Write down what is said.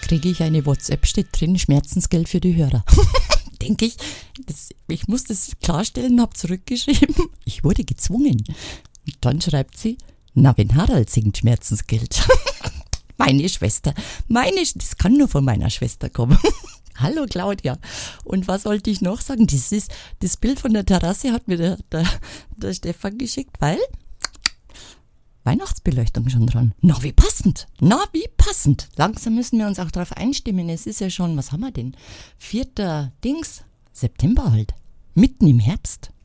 kriege ich eine WhatsApp, steht drin, Schmerzensgeld für die Hörer. Denke ich, ich muss das klarstellen, habe zurückgeschrieben, ich wurde gezwungen. Und dann schreibt sie, na, wenn Harald singt, Schmerzensgeld. Meine Schwester, das kann nur von meiner Schwester kommen. Hallo Claudia. Und was wollte ich noch sagen? Das Bild von der Terrasse hat mir der Stefan geschickt, weil Weihnachtsbeleuchtung schon dran. Na, wie passend. Langsam müssen wir uns auch darauf einstimmen. Es ist ja schon, was haben wir denn? 4. September halt. Mitten im Herbst.